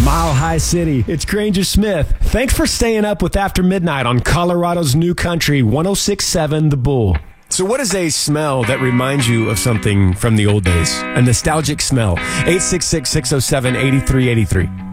Mile High City, it's Granger Smith. Thanks for staying up with After Midnight on Colorado's New Country 106.7 The Bull. So what is a smell that reminds you of something from the old days? A nostalgic smell. 866-607-8383.